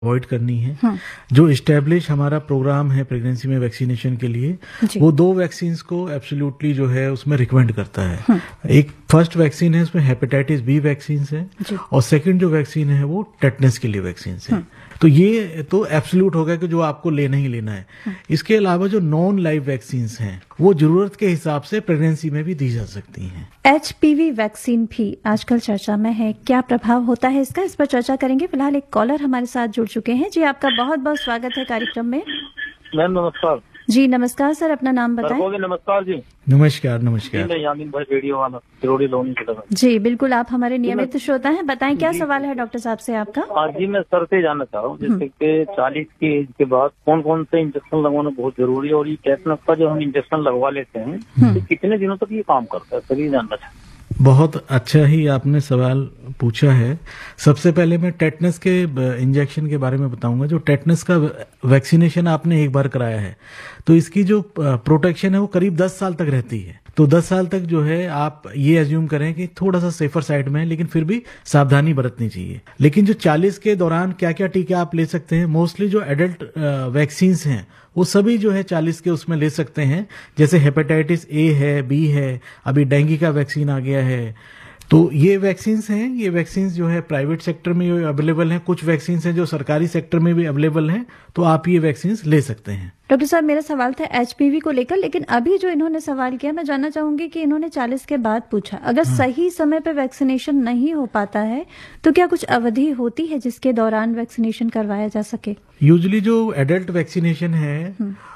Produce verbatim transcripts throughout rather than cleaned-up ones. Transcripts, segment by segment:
Avoid करनी है। जो इस्टेब्लिश हमारा प्रोग्राम है प्रेगनेंसी में वैक्सीनेशन के लिए, वो दो वैक्सीन को एब्सोल्युटली जो है उसमें रिकमेंड करता है। एक फर्स्ट वैक्सीन है, उसमें हेपेटाइटिस बी वैक्सीन है, और सेकंड जो वैक्सीन है वो टेटनस के लिए वैक्सीन है। तो ये तो एब्सोल्यूट होगा कि जो आपको लेना ही लेना है। इसके अलावा जो नॉन लाइव वैक्सीन हैं वो जरूरत के हिसाब से प्रेगनेंसी में भी दी जा सकती हैं। एचपीवी वैक्सीन भी आजकल चर्चा में है, क्या प्रभाव होता है इसका, इस पर चर्चा करेंगे। फिलहाल एक कॉलर हमारे साथ जुड़ चुके हैं। जी, आपका बहुत बहुत स्वागत है कार्यक्रम में। मैम नमस्कार। जी नमस्कार सर, अपना नाम बताएं। नमस्कार जी। नमस्कार नमस्कार। मैं यामीन भाई रेडियो वाला सिरोड़ी लोनी से। जी बिल्कुल, आप हमारे नियमित श्रोता हैं, बताएं क्या सवाल है डॉक्टर साहब से आपका। आज जी मैं सर से जानना चाह रहा हूँ, जैसे कि चालीस की एज के बाद कौन कौन से इंजेक्शन लगवाना बहुत जरूरी है, और ये टेटनस का जो हम इंजेक्शन लगवा लेते हैं तो कितने दिनों तक ये काम करता है, सर ये जानना चाहते हैं। बहुत अच्छा ही आपने सवाल पूछा है। सबसे पहले मैं टेटनस के इंजेक्शन के बारे में बताऊंगा। जो टेटनस का वैक्सीनेशन आपने एक बार कराया है तो इसकी जो प्रोटेक्शन है वो करीब दस साल तक रहती है। तो दस साल तक जो है आप ये अज्यूम करें कि थोड़ा सा सेफर साइड में है, लेकिन फिर भी सावधानी बरतनी चाहिए। लेकिन जो चालीस के दौरान क्या क्या टीके आप ले सकते हैं, मोस्टली जो एडल्ट वैक्सीन हैं वो सभी जो है चालीस के उसमें ले सकते हैं। जैसे हेपेटाइटिस ए है, बी है, अभी डेंगू का वैक्सीन आ गया है। तो ये वैक्सीन्स हैं, ये वैक्सीन्स जो है प्राइवेट सेक्टर में अवेलेबल हैं, कुछ वैक्सीन्स हैं जो सरकारी सेक्टर में भी अवेलेबल हैं, तो आप ये वैक्सीन्स ले सकते हैं। डॉक्टर साहब, मेरा सवाल था एचपीवी को लेकर, लेकिन अभी जो इन्होंने सवाल किया मैं जानना चाहूंगी कि इन्होंने चालीस के बाद पूछा, अगर हाँ। सही समय पे वैक्सीनेशन नहीं हो पाता है तो क्या कुछ अवधि होती है जिसके दौरान वैक्सीनेशन करवाया जा सके? यूजुअली जो एडल्ट वैक्सीनेशन है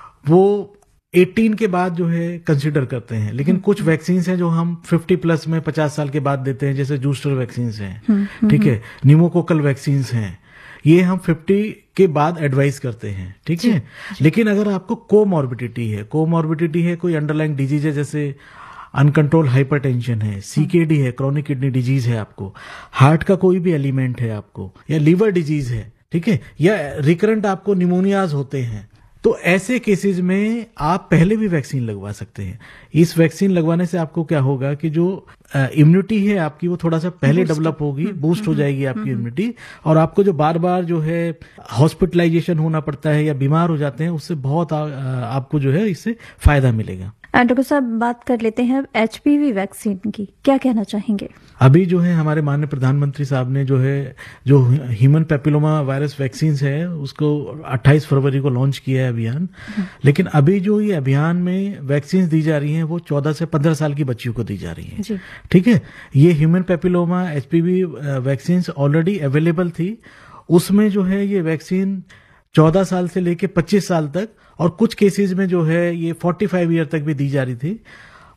वो अठारह के बाद जो है कंसीडर करते हैं, लेकिन कुछ वैक्सीन हैं जो हम पचास प्लस में पचास साल के बाद देते हैं, जैसे जूस्टर वैक्सीन हैं, ठीक है, न्यूमोकोकल वैक्सीन हैं, ये हम पचास के बाद एडवाइस करते हैं, ठीक है। लेकिन अगर आपको कोमॉर्बिडिटी है, कोमॉर्बिडिटी है कोई अंडरलाइंग डिजीज है, जैसे अनकंट्रोल हाइपरटेंशन है, सीकेडी है, क्रॉनिक किडनी डिजीज है, आपको हार्ट का कोई भी एलिमेंट है आपको, या लीवर डिजीज है, ठीक है, या रिकरेंट आपको निमोनियाज होते हैं, तो ऐसे केसेस में आप पहले भी वैक्सीन लगवा सकते हैं। इस वैक्सीन लगवाने से आपको क्या होगा कि जो इम्यूनिटी है आपकी वो थोड़ा सा पहले डेवलप होगी, बूस्ट हो जाएगी आपकी इम्यूनिटी, और आपको जो बार बार जो है हॉस्पिटलाइजेशन होना पड़ता है या बीमार हो जाते हैं उससे बहुत आ, आपको जो है इससे फायदा मिलेगा। डॉक्टर साहब, बात कर लेते हैं एचपीवी वैक्सीन की, क्या कहना चाहेंगे? अभी जो है हमारे माननीय प्रधानमंत्री साहब ने जो है जो ह्यूमन पेपिलोमा वायरस वैक्सीन है उसको अट्ठाईस फरवरी को लॉन्च किया है अभियान। लेकिन अभी जो ये अभियान में वैक्सीन दी जा रही हैं वो चौदह से पंद्रह साल की बच्चियों को दी जा रही है, ठीक है। ये human papilloma HPV vaccine already available थी, उसमें जो है ये वैक्सीन चौदह साल से लेके पच्चीस साल तक, और कुछ केसेस में जो है ये पैंतालीस ईयर तक भी दी जा रही थी।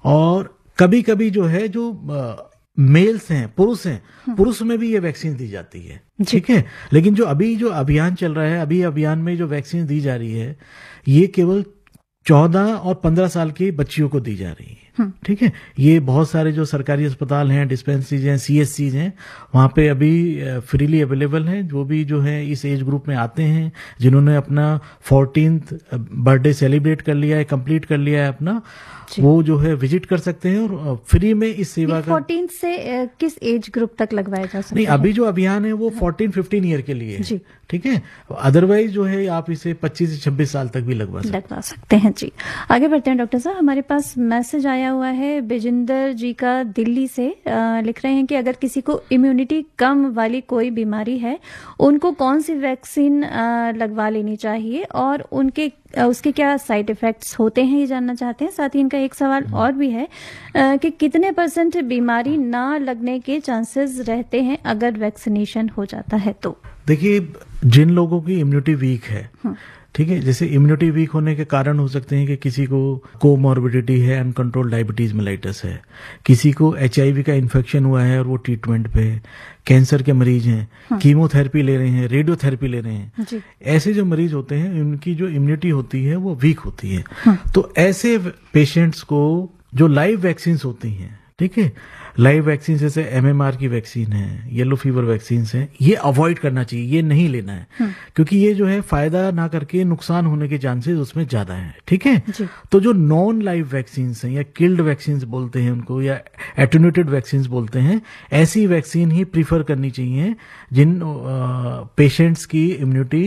और कभी कभी जो है जो मेल्स हैं, पुरुष हैं, पुरुष में भी ये वैक्सीन दी जाती है, ठीक है। लेकिन जो अभी जो अभियान चल रहा है, अभी अभियान में जो वैक्सीन दी जा रही है ये केवल चौदह और पंद्रह साल की बच्चियों को दी जा रही है, ठीक है। ये बहुत सारे जो सरकारी अस्पताल हैं, डिस्पेंसरीज हैं, सीएससीज हैं, वहां पे अभी फ्रीली अवेलेबल हैं। जो भी जो है इस एज ग्रुप में आते हैं, जिन्होंने अपना फोर्टीन्थ बर्थडे सेलिब्रेट कर लिया है, कंप्लीट कर लिया है अपना, वो जो है विजिट कर सकते हैं और फ्री में इस सेवा का। फोर्टीन से किस एज ग्रुप तक लगवाया जा सकता है? नहीं, अभी जो अभियान है वो फोर्टीन फिफ्टीन ईयर के लिए है, ठीक है। अदरवाइज जो है आप इसे पच्चीस से छब्बीस साल तक भी लगवा सकते लगवा सकते हैं। जी, आगे बढ़ते हैं डॉक्टर साहब। हमारे पास मैसेज आया हुआ है बिजिंदर जी का, दिल्ली से। आ, लिख रहे हैं कि अगर किसी को इम्यूनिटी कम वाली कोई बीमारी है उनको कौन सी वैक्सीन लगवा लेनी चाहिए, और उनके उसके क्या साइड इफेक्ट्स होते हैं, ये जानना चाहते हैं। साथ ही इनका एक सवाल और भी है कि कितने परसेंट बीमारी ना लगने के चांसेस रहते हैं अगर वैक्सीनेशन हो जाता है तो? देखिए, जिन लोगों की इम्यूनिटी वीक है, ठीक है, जैसे इम्यूनिटी वीक होने के कारण हो सकते हैं कि किसी को कोमॉर्बिडिटी है, अनकंट्रोल डायबिटीज मेलाइटस है, किसी को एचआईवी का इन्फेक्शन हुआ है और वो ट्रीटमेंट पे है, कैंसर के मरीज हैं, हाँ। कीमोथेरेपी ले रहे हैं, रेडियोथेरेपी ले रहे हैं, ऐसे जो मरीज होते हैं उनकी जो इम्यूनिटी होती है वो वीक होती है, हाँ। तो ऐसे पेशेंट्स को जो लाइव वैक्सीन होती हैं, ठीक है। लाइव वैक्सीन जैसे एमएमआर की वैक्सीन है, येलो फीवर वैक्सीन है, ये अवॉइड करना चाहिए, ये नहीं लेना है, क्योंकि ये जो है फायदा ना करके नुकसान होने के चांसेस उसमें ज्यादा हैं। ठीक है। तो जो नॉन लाइव वैक्सीन हैं या किल्ड वैक्सीन बोलते हैं उनको, या एटेन्यूएटेड वैक्सीन बोलते हैं, ऐसी वैक्सीन ही प्रीफर करनी चाहिए जिन पेशेंट्स की इम्यूनिटी